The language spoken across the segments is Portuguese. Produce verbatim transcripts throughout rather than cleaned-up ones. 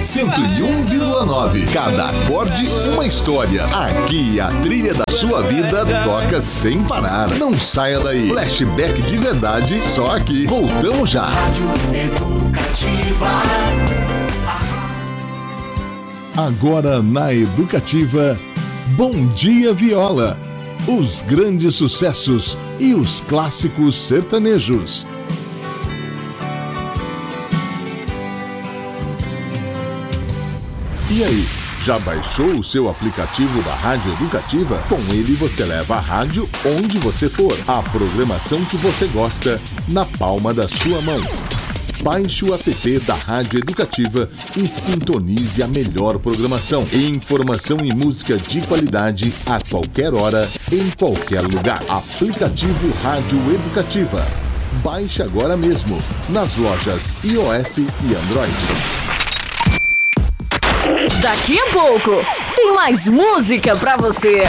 cento e um vírgula nove. Cada acorde, uma história. Aqui a trilha da sua vida toca sem parar. Não saia daí. Flashback de verdade, só aqui. Voltamos já. Rádio Educativa. Agora na Educativa, Bom Dia Viola. Os grandes sucessos e os clássicos sertanejos. E aí, já baixou o seu aplicativo da Rádio Educativa? Com ele você leva a rádio onde você for. A programação que você gosta na palma da sua mão. Baixe o app da Rádio Educativa e sintonize a melhor programação. Informação e música de qualidade a qualquer hora, em qualquer lugar. Aplicativo Rádio Educativa. Baixe agora mesmo nas lojas iOS e Android. Daqui a pouco tem mais música pra você.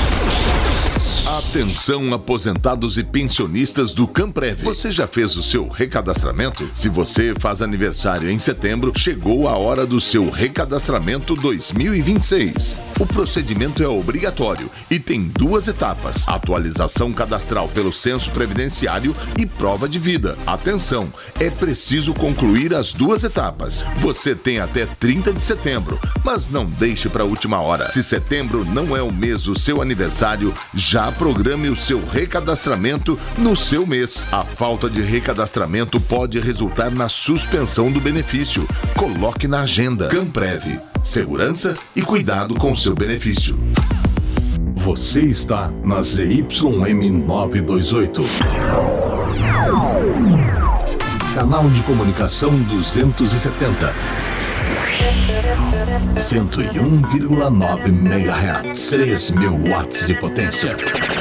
Atenção, aposentados e pensionistas do Camprev. Você já fez o seu recadastramento? Se você faz aniversário em setembro, chegou a hora do seu recadastramento dois mil e vinte e seis. O procedimento é obrigatório e tem duas etapas: atualização cadastral pelo censo previdenciário e prova de vida. Atenção, é preciso concluir as duas etapas. Você tem até trinta de setembro, mas não deixe para a última hora. Se setembro não é o mês do seu aniversário, já programe o seu recadastramento no seu mês. A falta de recadastramento pode resultar na suspensão do benefício. Coloque na agenda. Camprev. Segurança e cuidado com seu benefício. Você está na Z Y M novecentos e vinte e oito. Canal de comunicação duzentos e setenta. cento e um vírgula nove megahertz. três mil watts de potência.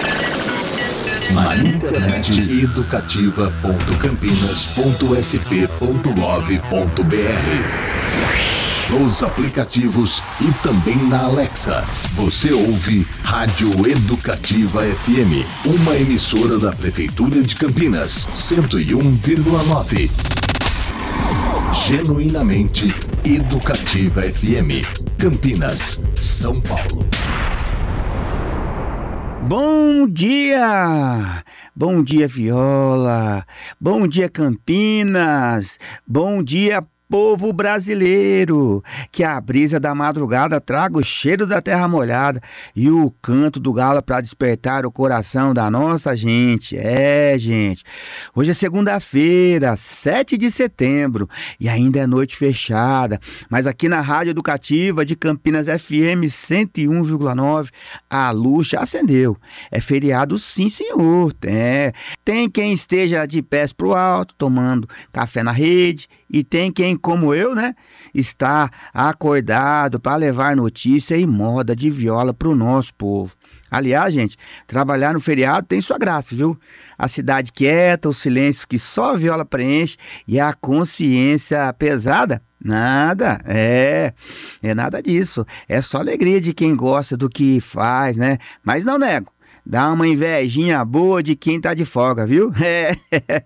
Na internet, educativa ponto campinas ponto s p ponto gov ponto b r. Nos aplicativos e também na Alexa. Você ouve Rádio Educativa F M, uma emissora da Prefeitura de Campinas, cento e um vírgula nove. Genuinamente Educativa F M, Campinas, São Paulo. Bom dia! Bom dia, Viola! Bom dia, Campinas! Bom dia, povo brasileiro! Que a brisa da madrugada traga o cheiro da terra molhada e o canto do galo para despertar o coração da nossa gente. É, gente, hoje é segunda-feira, sete de setembro, e ainda é noite fechada, mas aqui na Rádio Educativa de Campinas F M cento e um vírgula nove, a luz já acendeu. É feriado sim, senhor. É. Tem quem esteja de pés pro alto, tomando café na rede, e tem quem, como eu, né, está acordado para levar notícia e moda de viola para o nosso povo. Aliás, gente, trabalhar no feriado tem sua graça, viu? A cidade quieta, os silêncios que só a viola preenche e a consciência pesada, nada, é, é nada disso. É só alegria de quem gosta do que faz, né? Mas não nego. Dá uma invejinha boa de quem tá de folga, viu? É,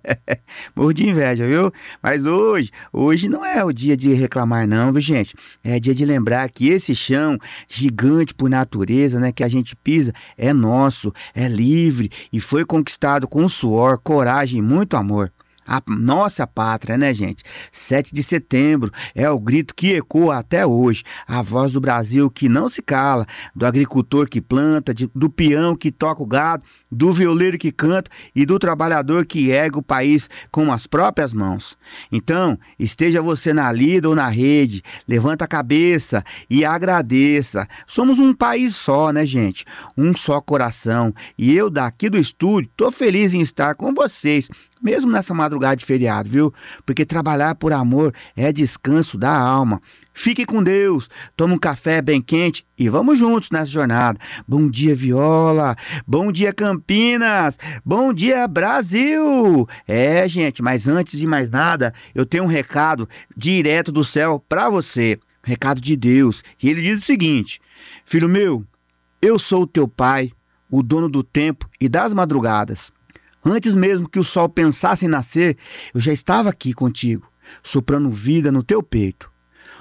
morro de inveja, viu? Mas hoje, hoje não é o dia de reclamar não, viu, gente? É dia de lembrar que esse chão gigante por natureza, né, que a gente pisa, é nosso, é livre e foi conquistado com suor, coragem e muito amor. A nossa pátria, né, gente? sete de setembro é o grito que ecoa até hoje. A voz do Brasil que não se cala, do agricultor que planta, de, do peão que toca o gado, do violeiro que canta e do trabalhador que ergue o país com as próprias mãos. Então, esteja você na lida ou na rede, levanta a cabeça e agradeça. Somos um país só, né, gente? Um só coração. E eu daqui do estúdio tô feliz em estar com vocês, mesmo nessa madrugada de feriado, viu? Porque trabalhar por amor é descanso da alma. Fique com Deus, toma um café bem quente e vamos juntos nessa jornada. Bom dia, Viola. Bom dia, Campinas. Bom dia, Brasil. É, gente, mas antes de mais nada, eu tenho um recado direto do céu para você. Recado de Deus. E ele diz o seguinte: filho meu, eu sou o teu pai, o dono do tempo e das madrugadas. Antes mesmo que o sol pensasse em nascer, eu já estava aqui contigo, soprando vida no teu peito.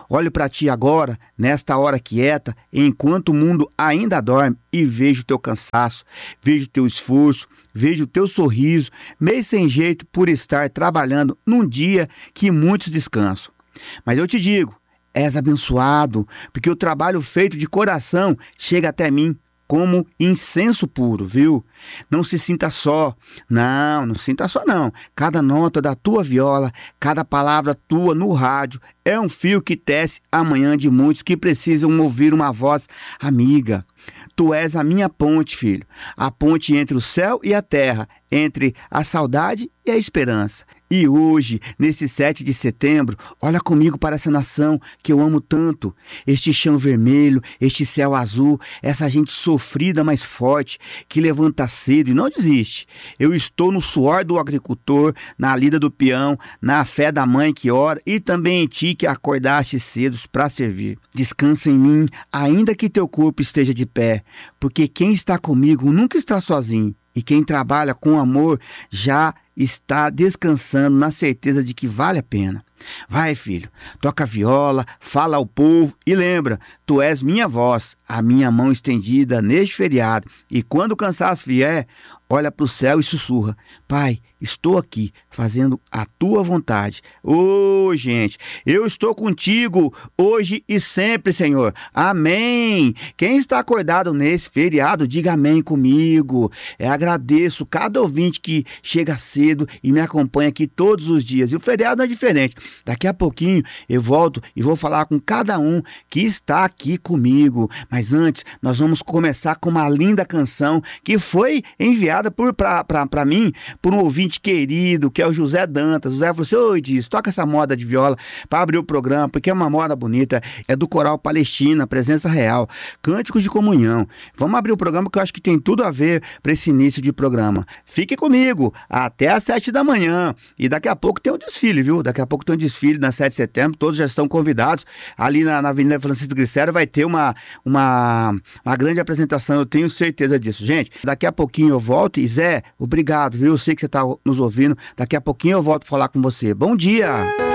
olho para ti agora, nesta hora quieta, enquanto o mundo ainda dorme, e vejo o teu cansaço, vejo o teu esforço, vejo o teu sorriso, meio sem jeito por estar trabalhando num dia que muitos descansam. Mas eu te digo, és abençoado, porque o trabalho feito de coração chega até mim como incenso puro, viu? Não se sinta só, não, não sinta só não. Cada nota da tua viola, cada palavra tua no rádio é um fio que tece a manhã de muitos que precisam ouvir uma voz amiga. Tu és a minha ponte, filho, a ponte entre o céu e a terra, entre a saudade e a esperança. E hoje, nesse sete de setembro, olha comigo para essa nação que eu amo tanto. Este chão vermelho, este céu azul, essa gente sofrida, mas forte, que levanta cedo e não desiste. Eu estou no suor do agricultor, na lida do peão, na fé da mãe que ora e também em ti que acordaste cedo para servir. Descansa em mim, ainda que teu corpo esteja de pé, porque quem está comigo nunca está sozinho. E quem trabalha com amor já está descansando na certeza de que vale a pena. Vai, filho, toca a viola, fala ao povo e lembra, tu és minha voz, a minha mão estendida neste feriado. E quando o cansaço vier, olha para o céu e sussurra: Pai, estou aqui fazendo a tua vontade. Ô, oh, gente, eu estou contigo hoje e sempre, Senhor. Amém. Quem está acordado nesse feriado, diga amém comigo. Eu agradeço cada ouvinte que chega cedo e me acompanha aqui todos os dias. E o feriado é diferente. Daqui a pouquinho eu volto e vou falar com cada um que está aqui comigo. Mas antes, nós vamos começar com uma linda canção que foi enviada para mim por um ouvinte querido, que é o José Dantas. O José falou assim: oi, diz, toca essa moda de viola para abrir o programa, porque é uma moda bonita, é do Coral Palestina, Presença Real, Cânticos de Comunhão. Vamos abrir o programa que eu acho que tem tudo a ver para esse início de programa. Fique comigo até às sete da manhã. E daqui a pouco tem um desfile, viu? Daqui a pouco tem um desfile na sete de setembro, todos já estão convidados. Ali na, na Avenida Francisco Glicério vai ter uma, uma, uma grande apresentação, eu tenho certeza disso. Gente, daqui a pouquinho eu volto. E Zé, obrigado, viu? Eu sei que você está nos ouvindo. Daqui a pouquinho eu volto para falar com você. Bom dia!